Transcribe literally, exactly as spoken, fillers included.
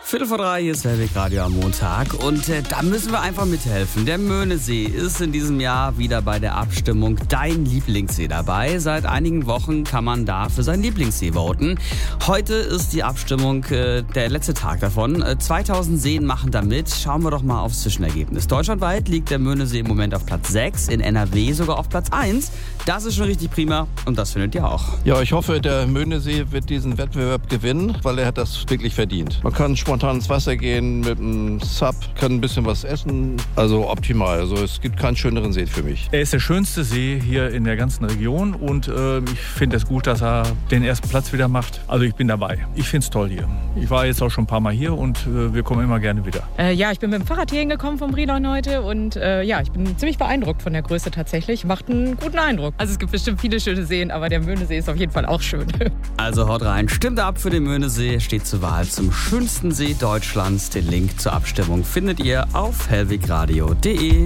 Viertel vor drei, hier ist Hellwig Radio am Montag und äh, da müssen wir einfach mithelfen. Der Möhnesee ist in diesem Jahr wieder bei der Abstimmung Dein Lieblingssee dabei. Seit einigen Wochen kann man da für seinen Lieblingssee voten. Heute ist die Abstimmung äh, der letzte Tag davon. Äh, zweitausend Seen machen da mit. Schauen wir doch mal aufs Zwischenergebnis. Deutschlandweit liegt der Möhnesee im Moment auf Platz sechs, in N R W sogar auf Platz eins. Das ist schon richtig prima und das findet ihr auch. Ja, ich hoffe, der Möhnesee wird diesen Wettbewerb gewinnen, weil er hat das wirklich verdient. Man kann spontan ins Wasser gehen mit einem Sub, kann ein bisschen was essen, also optimal. Also es gibt keinen schöneren See für mich. Er ist der schönste See hier in der ganzen Region und äh, ich finde es gut, dass er den ersten Platz wieder macht. Also ich bin dabei. Ich finde es toll hier. Ich war jetzt auch schon ein paar Mal hier und äh, wir kommen immer gerne wieder. Äh, ja, ich bin mit dem Fahrrad hier hingekommen vom Brilon heute und äh, ja, ich bin ziemlich beeindruckt von der Größe tatsächlich. Macht einen guten Eindruck. Also es gibt bestimmt viele schöne Seen, aber der Möhnesee ist auf jeden Fall auch schön. Also haut rein, stimmt ab für den Möhnesee, steht zur Wahl zum schönsten See Deutschlands. Den Link zur Abstimmung findet ihr auf hellwegradio punkt de.